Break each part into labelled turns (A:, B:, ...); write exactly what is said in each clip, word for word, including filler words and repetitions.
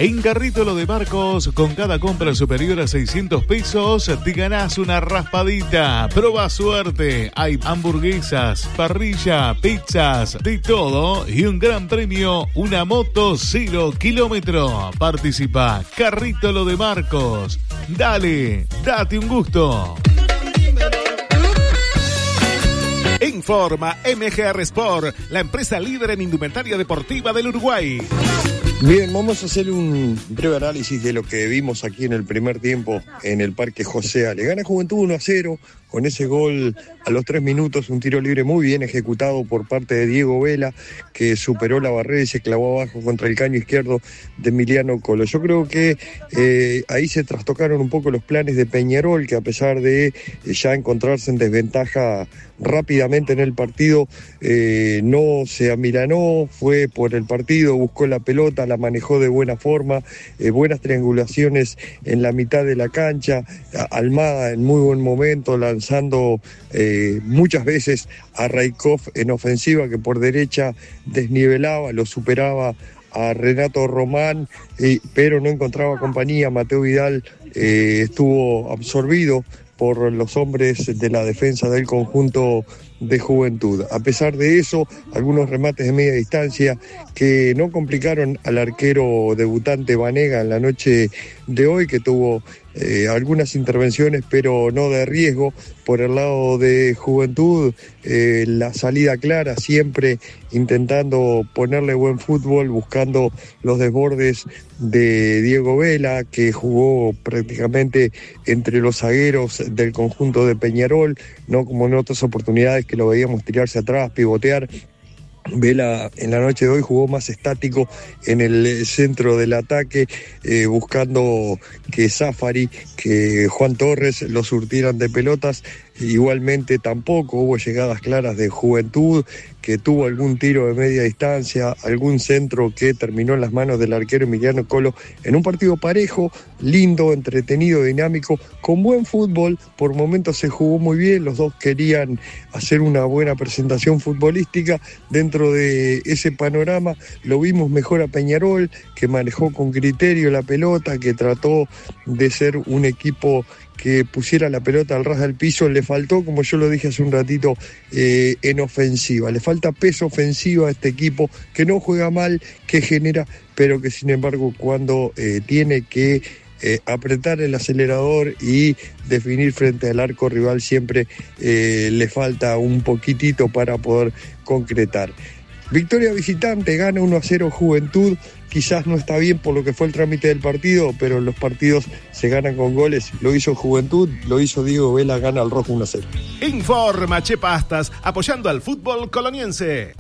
A: En Carrito Lo de Marcos, con cada compra superior a seiscientos pesos, te ganás una raspadita. Proba suerte. Hay hamburguesas, parrilla, pizzas, de todo. Y un gran premio, una moto cero kilómetro. Participa. Carrito Lo de Marcos. Dale, date un gusto. Informa M G R Sport, la empresa líder en indumentaria deportiva del Uruguay.
B: Bien, vamos a hacer un breve análisis de lo que vimos aquí en el primer tiempo en el Parque José. Le gana Juventud uno a cero con ese gol a los tres minutos, un tiro libre muy bien ejecutado por parte de Diego Vela, que superó la barrera y se clavó abajo contra el caño izquierdo de Emiliano Colo. Yo creo que eh, ahí se trastocaron un poco los planes de Peñarol, que a pesar de eh, ya encontrarse en desventaja rápidamente en el partido, eh, no se amilanó, fue por el partido, buscó la pelota, la manejó de buena forma, eh, buenas triangulaciones en la mitad de la cancha, Almada en muy buen momento, lanzando eh, muchas veces a Raikov en ofensiva, que por derecha desnivelaba, lo superaba a Renato Román, eh, pero no encontraba compañía. Mateo Vidal eh, estuvo absorbido por los hombres de la defensa del conjunto de Juventud. A pesar de eso, algunos remates de media distancia que no complicaron al arquero debutante Vanega en la noche de hoy, que tuvo eh, algunas intervenciones, pero no de riesgo. Por el lado de Juventud, eh, la salida clara, siempre intentando ponerle buen fútbol, buscando los desbordes de Diego Vela, que jugó prácticamente entre los zagueros del conjunto de Peñarol, no como en otras oportunidades que lo veíamos tirarse atrás, pivotear. Vela en la noche de hoy jugó más estático en el centro del ataque, eh, buscando que Zafari, que Juan Torres lo surtieran de pelotas. Igualmente tampoco hubo llegadas claras de Juventud, que tuvo algún tiro de media distancia, algún centro que terminó en las manos del arquero Emiliano Colo, en un partido parejo, lindo, entretenido, dinámico, con buen fútbol. Por momentos se jugó muy bien, los dos querían hacer una buena presentación futbolística. Dentro de ese panorama lo vimos mejor a Peñarol, que manejó con criterio la pelota, que trató de ser un equipo que pusiera la pelota al ras del piso. Le faltó, como yo lo dije hace un ratito, eh, en ofensiva. Le falta peso ofensivo a este equipo, que no juega mal, que genera, pero que sin embargo cuando eh, tiene que eh, apretar el acelerador y definir frente al arco rival, siempre eh, le falta un poquitito para poder concretar. Victoria visitante, gana uno a cero Juventud. Quizás no está bien por lo que fue el trámite del partido, pero los partidos se ganan con goles. Lo hizo Juventud, lo hizo Diego Vela, gana al rojo uno a cero.
A: Informa Che Pastas, apoyando al fútbol coloniense.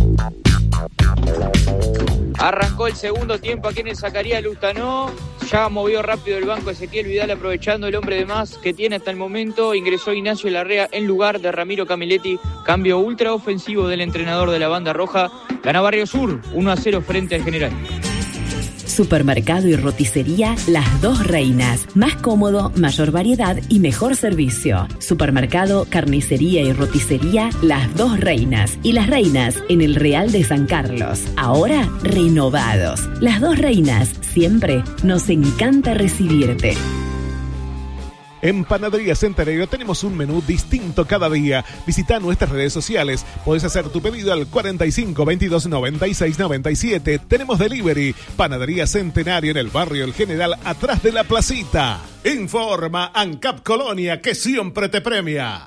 C: Arrancó el segundo tiempo aquí en el Zacarías Lustanó. Ya movió rápido el banco Ezequiel Vidal, aprovechando el hombre de más que tiene hasta el momento. Ingresó Ignacio Larrea en lugar de Ramiro Camilletti. Cambio ultra ofensivo del entrenador de la banda roja. Gana Barrio Sur uno a cero frente al General.
D: Supermercado y roticería Las Dos Reinas. Más cómodo, mayor variedad y mejor servicio. Supermercado, carnicería y roticería Las Dos Reinas. Y Las Reinas en el Real de San Carlos. Ahora renovados. Las Dos Reinas. Siempre nos encanta recibirte.
A: En Panadería Centenario tenemos un menú distinto cada día. Visita nuestras redes sociales. Puedes hacer tu pedido al cuarenta y cinco, veintidós, noventa y seis, noventa y siete. Tenemos delivery. Panadería Centenario en el barrio El General, atrás de la placita. Informa ANCAP Colonia, que siempre te premia.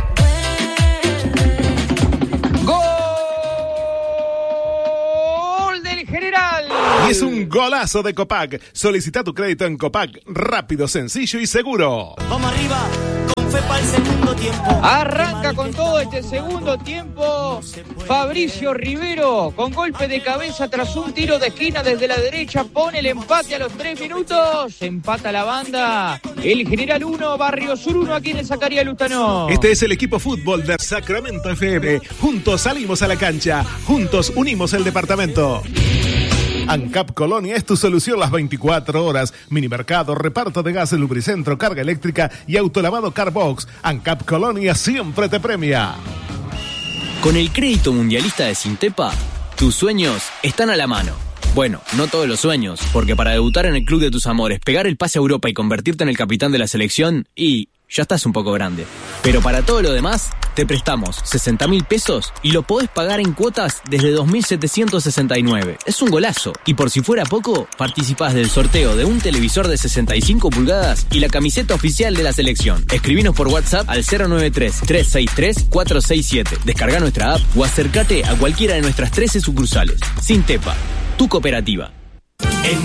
C: ¡Gol del General!
A: Y es un golazo de Copac. Solicita tu crédito en Copac. Rápido, sencillo y seguro.
E: Vamos arriba, con fe para el segundo tiempo.
C: Arranca con todo este segundo tiempo Fabricio Rivero, con golpe de cabeza tras un tiro de esquina desde la derecha, pone el empate a los tres minutos. Empata la banda. El General uno, Barrio Sur uno, aquí en el Zacarías Lustanó.
A: Este es el equipo fútbol de Sacramento F M. Juntos salimos a la cancha. Juntos unimos el departamento. ANCAP Colonia es tu solución las veinticuatro horas. Minimercado, reparto de gas, lubricentro, carga eléctrica y autolavado Carbox. ANCAP Colonia siempre te premia.
F: Con el crédito mundialista de Sintepa, tus sueños están a la mano. Bueno, no todos los sueños, porque para debutar en el club de tus amores, pegar el pase a Europa y convertirte en el capitán de la selección, y ya estás un poco grande. Pero para todo lo demás, te prestamos sesenta mil pesos y lo podés pagar en cuotas desde dos mil setecientos sesenta y nueve. Es un golazo. Y por si fuera poco, participás del sorteo de un televisor de sesenta y cinco pulgadas y la camiseta oficial de la selección. Escribinos por WhatsApp al cero nueve tres, tres seis tres, cuatro seis siete. Descarga nuestra app o acércate a cualquiera de nuestras trece sucursales. Sintepa, tu cooperativa.